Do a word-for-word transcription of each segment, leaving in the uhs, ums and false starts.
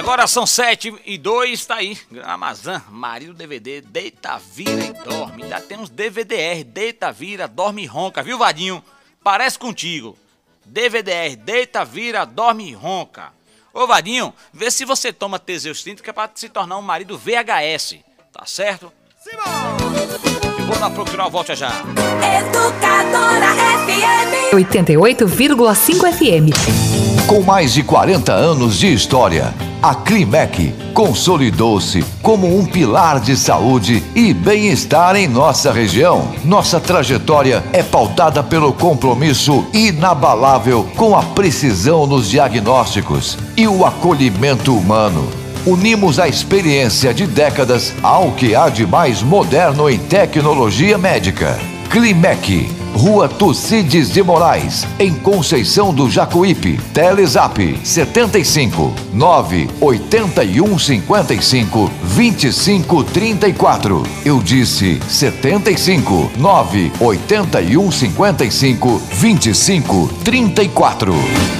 Agora são sete e dois, tá aí. Amazon, marido D V D, deita, vira e dorme. Ainda temos D V D R, deita, vira, dorme e ronca, viu, Vadinho? Parece contigo. D V D R, deita, vira, dorme e ronca. Ô, Vadinho, vê se você toma Teseus trinta, que é pra se tornar um marido V H S, tá certo? Eu vou lá procurar, volta já. Educadora F M oitenta e oito vírgula cinco F M. Com mais de quarenta anos de história, a Climec consolidou-se como um pilar de saúde e bem-estar em nossa região. Nossa trajetória é pautada pelo compromisso inabalável com a precisão nos diagnósticos e o acolhimento humano. Unimos a experiência de décadas ao que há de mais moderno em tecnologia médica. Climec, Rua Tucídides de Moraes, em Conceição do Jacuípe. Telezap setenta e cinco, nove oitenta e um cinquenta e cinco, vinte e cinco trinta e quatro. Eu disse setenta e cinco, nove oitenta e um cinquenta e cinco, vinte e cinco trinta e quatro.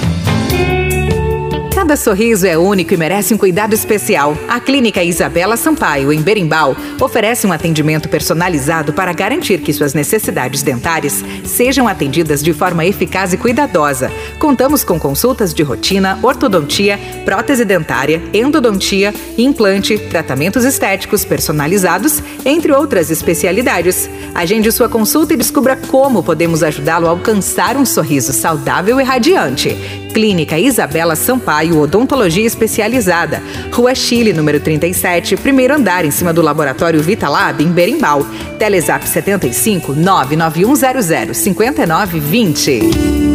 Cada sorriso é único e merece um cuidado especial. A Clínica Isabela Sampaio, em Berimbau, oferece um atendimento personalizado para garantir que suas necessidades dentárias sejam atendidas de forma eficaz e cuidadosa. Contamos com consultas de rotina, ortodontia, prótese dentária, endodontia, implante, tratamentos estéticos personalizados, entre outras especialidades. Agende sua consulta e descubra como podemos ajudá-lo a alcançar um sorriso saudável e radiante. Clínica Isabela Sampaio, Odontologia Especializada. Rua Chile, número trinta e sete, primeiro andar, em cima do Laboratório Vitalab, em Berimbau. Telezap setenta e cinco, nove nove um zero zero, cinco nove dois zero.